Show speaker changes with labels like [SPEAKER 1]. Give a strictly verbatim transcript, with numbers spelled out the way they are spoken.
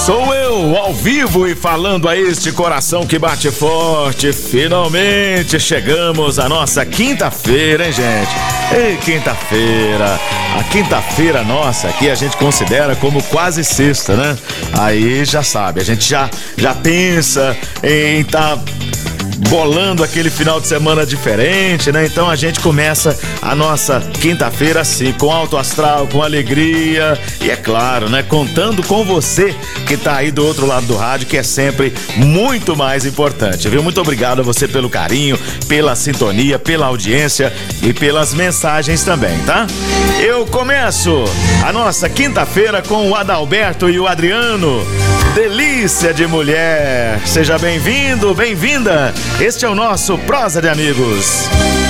[SPEAKER 1] Sou eu, ao vivo e falando a este coração que bate forte. Finalmente chegamos à nossa quinta-feira, hein, gente? Ei, quinta-feira. A quinta-feira nossa aqui a gente considera como quase sexta, né? Aí já sabe, a gente já, já pensa em tá bolando aquele final de semana diferente, né? Então a gente começa a nossa quinta-feira assim, com alto astral, com alegria e é claro, né? Contando com você que tá aí do outro lado do rádio, que é sempre muito mais importante, viu? Muito obrigado a você pelo carinho, pela sintonia, pela audiência e pelas mensagens também, tá? Eu começo a nossa quinta-feira com o Adalberto e o Adriano. Delícia de mulher. Seja bem-vindo, bem-vinda. Este é o nosso Prosa de Amigos.